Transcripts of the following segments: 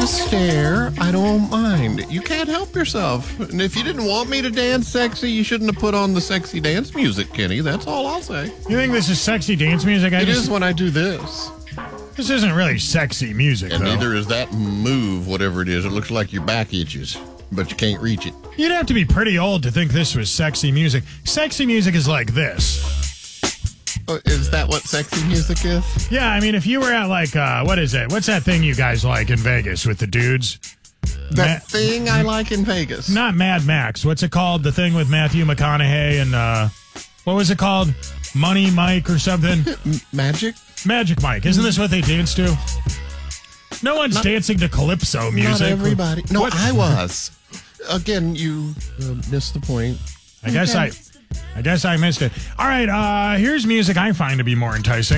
to stare, I don't mind. You can't help yourself. And if you didn't want me to dance sexy, you shouldn't have put on the sexy dance music, Kenny. That's all I'll say. You think this is sexy dance music? It is when I do this. This isn't really sexy music, And though. neither is that move, whatever it is. It looks like your back itches, but you can't reach it. You'd have to be pretty old to think this was sexy music. Sexy music is like this. Oh, is that what sexy music is? Yeah, I mean, if you were at like, what is it? What's that thing you guys like in Vegas with the dudes? That thing I like in Vegas. Not Mad Max. What's it called? The thing with Matthew McConaughey and, what was it called? Money Mike or something? Magic? Magic Mike. Isn't this what they dance to? No one's dancing to Calypso music. Not everybody. No, What? I was. Again, you missed the point. I guess I missed it. All right, here's music I find to be more enticing.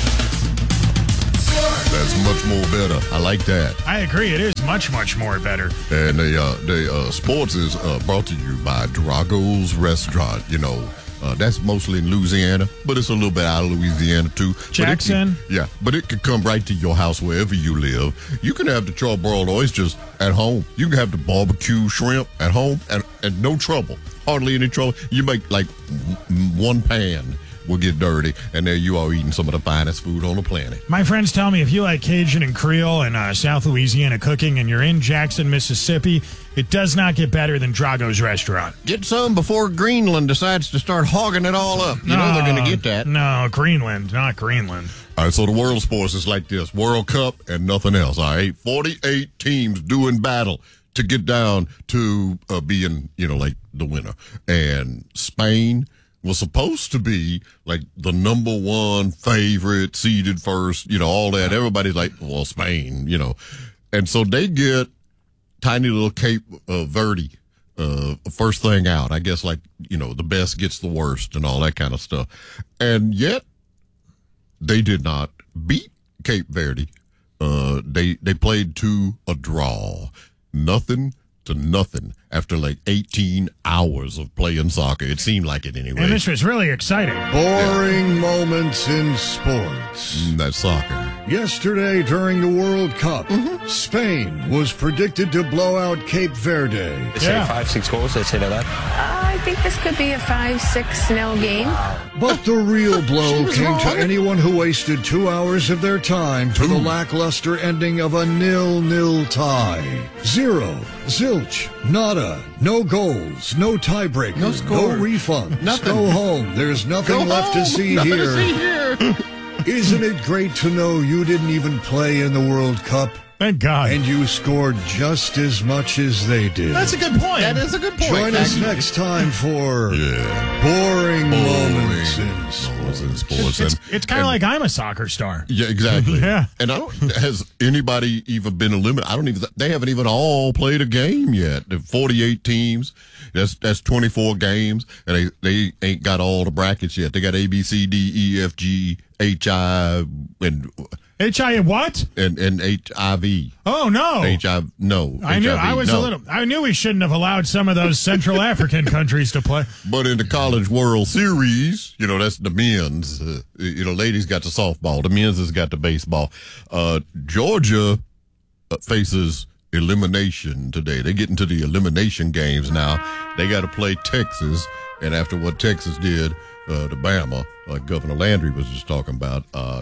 That's much more better. I like that. I agree. It is much, much more better. And the sports is brought to you by Drago's Restaurant. You know, that's mostly in Louisiana, but it's a little bit out of Louisiana too. Jackson? But it could come right to your house wherever you live. You can have the charbroiled oysters at home. You can have the barbecue shrimp at home and no trouble. Hardly any trouble. You make like one pan will get dirty, and there you are eating some of the finest food on the planet. My friends tell me if you like Cajun and Creole and South Louisiana cooking and you're in Jackson, Mississippi, it does not get better than Drago's Restaurant. Get some before Greenland decides to start hogging it all up. You know they're going to get that. No, Greenland, not Greenland. All right, so the world sports is like this. World Cup and nothing else, all right? 48 teams doing battle to get down to being, like the winner. And Spain was supposed to be like the number one favorite, seeded first, all that. Everybody's like, well, Spain, And so they get tiny little Cape Verde first thing out. I guess the best gets the worst and all that kind of stuff. And yet they did not beat Cape Verde. They played to a draw. Nothing to nothing after like 18 hours of playing soccer. It seemed like it anyway. And this was really exciting. Boring moments in sports. That's soccer. Yesterday during the World Cup, Spain was predicted to blow out Cape Verde. They say 5-6 goals, they say that. I think this could be a 5-6-0 game. But the real blow came to anyone who wasted 2 hours of their time for the lackluster ending of a 0-0 tie. Zero, zilch, nada, no goals, no tiebreaker, No score. no refund. Nothing. Go home. There's nothing left to see Nothing here. to see here. Isn't it great to know you didn't even play in the World Cup Thank God. and you scored just as much as they did? That's a good point. That is a good point. Join us actually. next time for Yeah. Boring Moments in Moments in Sports. sports. It's kind of like I'm a soccer star. Yeah, exactly. Yeah. And has anybody even been eliminated? They haven't even all played a game yet. The 48 teams, that's 24 games, and they ain't got all the brackets yet. They got A, B, C, D, E, F, G, H, I, and H.I. what? HIV. Oh, no. HIV, no. I knew HIV, no. I knew we shouldn't have allowed some of those Central African countries to play. But in the College World Series, that's the men's. Ladies got the softball. The men's has got the baseball. Georgia faces elimination today. They get into the elimination games now. They got to play Texas. And after what Texas did to Bama, like Governor Landry was just talking about,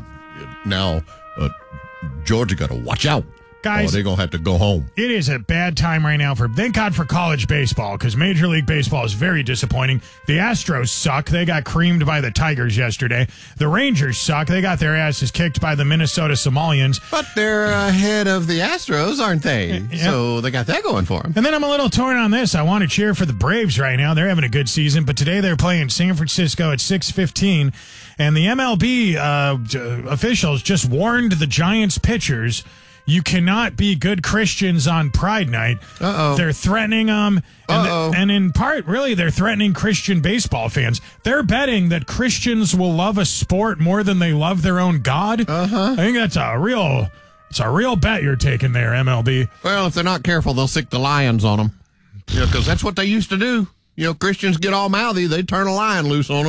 now Georgia got to watch out. Guys, or they're going to have to go home. It is a bad time right now thank God for college baseball, because Major League Baseball is very disappointing. The Astros suck. They got creamed by the Tigers yesterday. The Rangers suck. They got their asses kicked by the Minnesota Somalians. But they're ahead of the Astros, aren't they? Yeah. So they got that going for them. And then I'm a little torn on this. I want to cheer for the Braves right now. They're having a good season, but today they're playing San Francisco at 6:15, and the MLB officials just warned the Giants pitchers, you cannot be good Christians on Pride Night. They're threatening them. And in part, really, they're threatening Christian baseball fans. They're betting that Christians will love a sport more than they love their own God. I think that's a real bet you're taking there, MLB. Well, if they're not careful, they'll sick the lions on them. Because that's what they used to do. Christians get all mouthy, they turn a lion loose on them.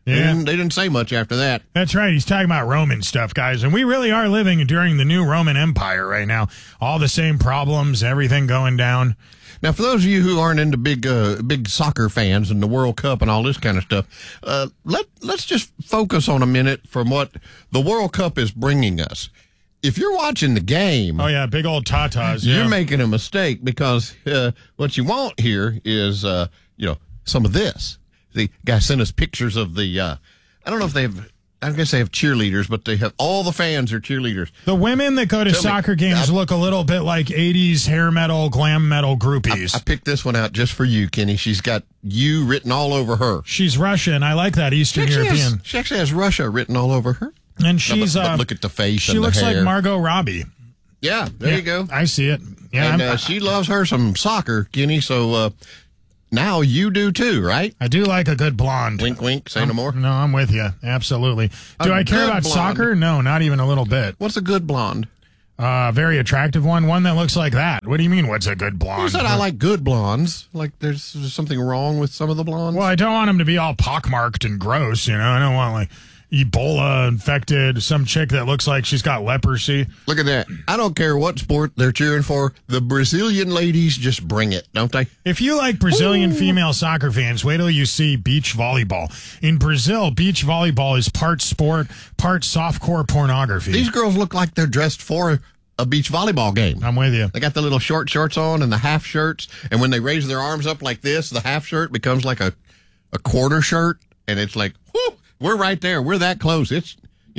Yeah. And they didn't say much after that. That's right. He's talking about Roman stuff, guys. And we really are living during the new Roman Empire right now. All the same problems, everything going down. Now, for those of you who aren't into big soccer fans and the World Cup and all this kind of stuff, let's just focus on a minute from what the World Cup is bringing us. If you're watching the game, Oh, yeah, big old tatas. Yeah. you're making a mistake because what you want here is, some of this. The guy sent us pictures of the, I don't know if they have, I guess they have cheerleaders, but they have, all the fans are cheerleaders. The women that go to Tell me, soccer games look a little bit like 80s hair metal, glam metal groupies. I picked this one out just for you, Kenny. She's got you written all over her. She's Russian. I like that, Eastern European. She actually has Russia written all over her. And she's, but look at the face she and the looks hair. like Margot Robbie. Yeah, there you go. I see it. Yeah, And she loves her some soccer, Kenny, so now you do too, right? I do like a good blonde. Wink, wink, say no more. No, I'm with you. Absolutely. Do I care good about blonde. soccer? No, not even a little bit. What's a good blonde? Very attractive one that looks like that. What do you mean, what's a good blonde? You said I like good blondes. Like there's something wrong with some of the blondes? Well, I don't want them to be all pockmarked and gross, you know. I don't want, like, Ebola infected, some chick that looks like she's got leprosy. Look at that. I don't care what sport they're cheering for. The Brazilian ladies just bring it, don't they? If you like Brazilian female soccer fans, wait till you see beach volleyball. In Brazil, beach volleyball is part sport, part softcore pornography. These girls look like they're dressed for a beach volleyball game. I'm with you. They got the little short shorts on and the half shirts, and when they raise their arms up like this, the half shirt becomes like a quarter shirt, and it's like, whoo, we're right there. We're that close. It's,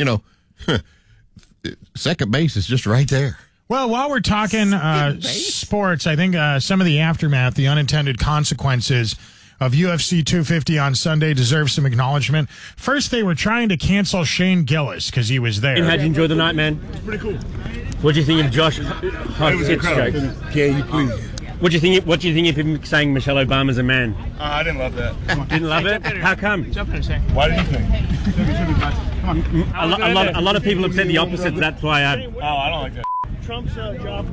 second base is just right there. Well, while we're talking sports, I think some of the aftermath, the unintended consequences of UFC 250 on Sunday deserve some acknowledgement. First, they were trying to cancel Shane Gillis because he was there. How'd you enjoy the night, man? Pretty cool. What do you think of Josh? It was incredible. Can you please? What do you think of him saying Michelle Obama's a man? I didn't love that. Didn't love it? How come? Why did you think? A lot of people have said the opposite. That's why I. Oh, I don't like that. Trump's job.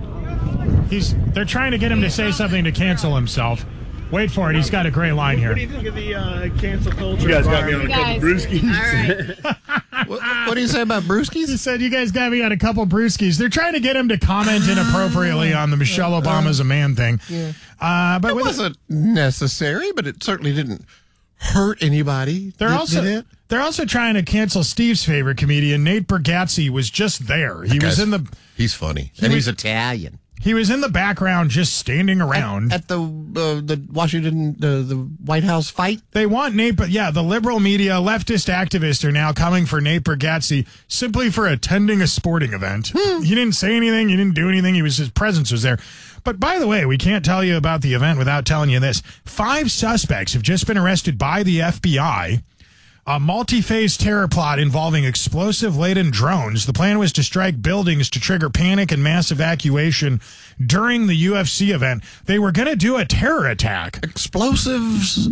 They're trying to get him to say something to cancel himself. Wait for it. He's got a great line here. What do you think of the cancel culture? You guys got me on a couple brewskis. All right. What do you say about brewskis? He said, you guys got me on a couple brewskis. They're trying to get him to comment inappropriately on the Michelle Obama's a man thing. Yeah. But It wasn't necessary, but it certainly didn't hurt anybody. They're Did it? also trying to cancel Steve's favorite comedian, Nate Bargatze, was just there. He was in the He's funny, and he's Italian. He was in the background, just standing around At the Washington, the White House fight. They want Nate, but yeah, the liberal media, leftist activists are now coming for Nate Bargatze simply for attending a sporting event. He didn't say anything. He didn't do anything. His presence was there. But by the way, we can't tell you about the event without telling you this. 5 suspects have just been arrested by the FBI. A multi-phase terror plot involving explosive-laden drones. The plan was to strike buildings to trigger panic and mass evacuation during the UFC event. They were going to do a terror attack. Explosives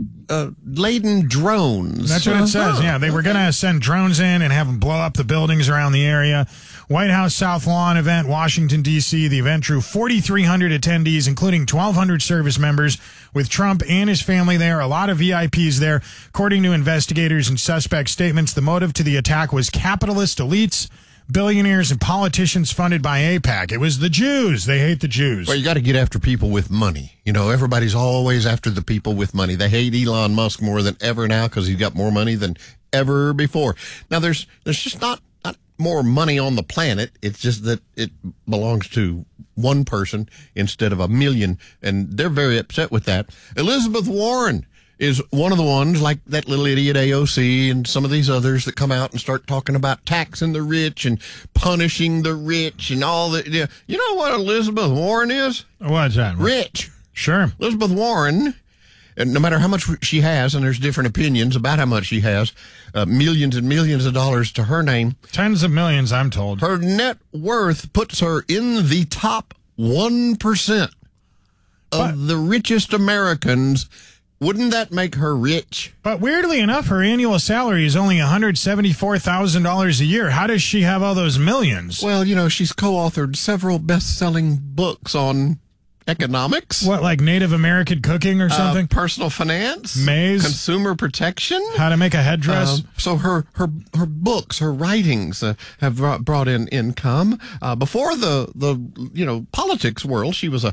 laden drones. That's what it says. Yeah, they were going to send drones in and have them blow up the buildings around the area. White House South Lawn event, Washington, D.C. The event drew 4,300 attendees, including 1,200 service members, with Trump and his family there. A lot of VIPs there. According to investigators and suspect statements, the motive to the attack was capitalist elites, billionaires, and politicians funded by AIPAC. It was the Jews. They hate the Jews. Well, you got to get after people with money. Everybody's always after the people with money. They hate Elon Musk more than ever now because he's got more money than ever before. Now, there's just not more money on the planet. It's just that it belongs to one person instead of a million, and they're very upset with that. Elizabeth Warren is one of the ones, like that little idiot AOC and some of these others that come out and start talking about taxing the rich and punishing the rich and all that. Yeah. You know what Elizabeth Warren is? What's that? Rich. Sure. Elizabeth Warren, and no matter how much she has, and there's different opinions about how much she has, millions and millions of dollars to her name. Tens of millions, I'm told. Her net worth puts her in the top 1% of the richest Americans. Wouldn't that make her rich? But weirdly enough, her annual salary is only $174,000 a year. How does she have all those millions? Well, she's co-authored several best-selling books on economics. What, like Native American cooking or something? Personal finance. Maize. Consumer protection. How to make a headdress? So her books, her writings have brought in income. Before the politics world, she was a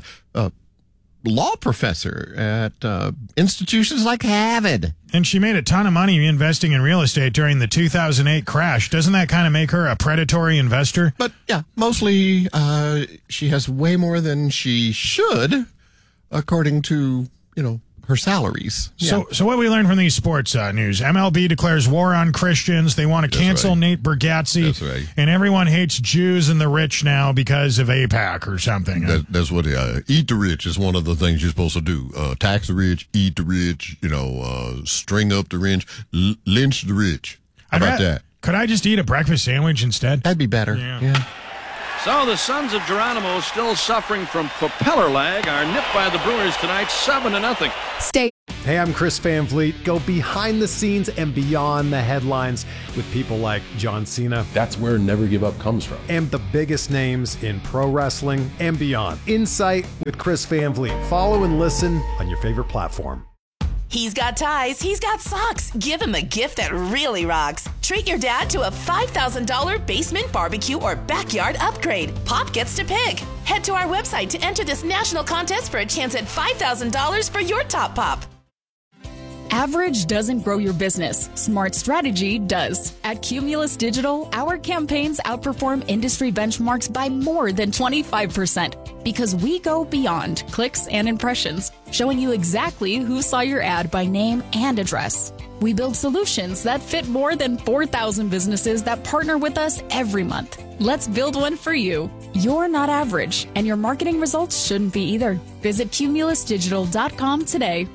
law professor at institutions like Harvard. And she made a ton of money investing in real estate during the 2008 crash. Doesn't that kind of make her a predatory investor? But yeah, mostly she has way more than she should, according to, her salaries. Yeah. So what we learned from these sports news, MLB declares war on Christians. They want to cancel Nate Bargatze. That's right. And everyone hates Jews and the rich now because of AIPAC or something. That's what eat the rich is one of the things you're supposed to do. Tax the rich, eat the rich, string up the rich, lynch the rich. How about that? Could I just eat a breakfast sandwich instead? That'd be better. Yeah. So the Sons of Geronimo still suffering from propeller lag are nipped by the Brewers tonight 7-0. Stay. Hey, I'm Chris Van Vliet. Go behind the scenes and beyond the headlines with people like John Cena. That's where Never Give Up comes from. And the biggest names in pro wrestling and beyond. Insight with Chris Van Vliet. Follow and listen on your favorite platform. He's got ties, he's got socks. Give him a gift that really rocks. Treat your dad to a $5,000 basement barbecue or backyard upgrade. Pop gets to pick. Head to our website to enter this national contest for a chance at $5,000 for your top pop. Average doesn't grow your business. Smart strategy does. At Cumulus Digital, our campaigns outperform industry benchmarks by more than 25% because we go beyond clicks and impressions, showing you exactly who saw your ad by name and address. We build solutions that fit more than 4,000 businesses that partner with us every month. Let's build one for you. You're not average, and your marketing results shouldn't be either. Visit cumulusdigital.com today.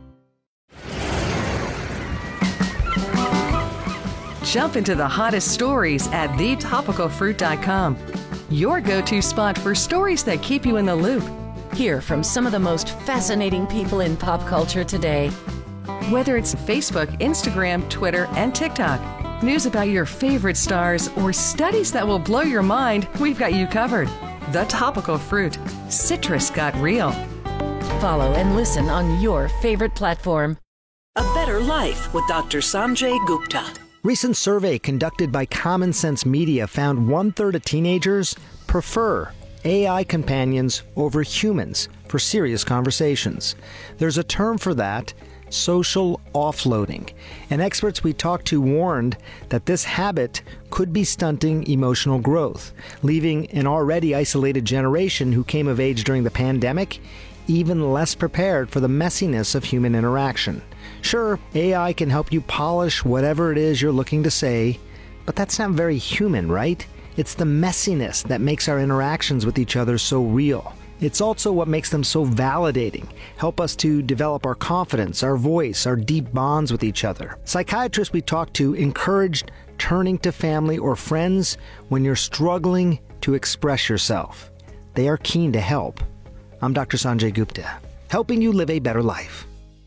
Jump into the hottest stories at thetopicalfruit.com. Your go-to spot for stories that keep you in the loop. Hear from some of the most fascinating people in pop culture today. Whether it's Facebook, Instagram, Twitter, and TikTok, news about your favorite stars, or studies that will blow your mind, we've got you covered. The Topical Fruit. Citrus got real. Follow and listen on your favorite platform. A Better Life with Dr. Sanjay Gupta. Recent survey conducted by Common Sense Media found 1/3 of teenagers prefer AI companions over humans for serious conversations. There's a term for that, social offloading. And experts we talked to warned that this habit could be stunting emotional growth, leaving an already isolated generation who came of age during the pandemic even less prepared for the messiness of human interaction. Sure, AI can help you polish whatever it is you're looking to say, but that's not very human, right? It's the messiness that makes our interactions with each other so real. It's also what makes them so validating, help us to develop our confidence, our voice, our deep bonds with each other. Psychiatrists we talked to encouraged turning to family or friends when you're struggling to express yourself. They are keen to help. I'm Dr. Sanjay Gupta, helping you live a better life.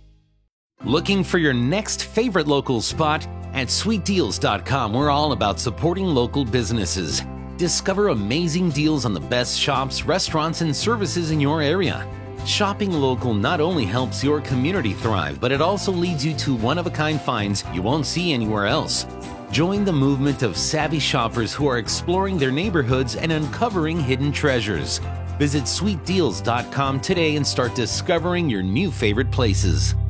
Looking for your next favorite local spot? At sweetdeals.com, we're all about supporting local businesses. Discover amazing deals on the best shops, restaurants, and services in your area. Shopping local not only helps your community thrive, but it also leads you to one-of-a-kind finds you won't see anywhere else. Join the movement of savvy shoppers who are exploring their neighborhoods and uncovering hidden treasures. Visit sweetdeals.com today and start discovering your new favorite places.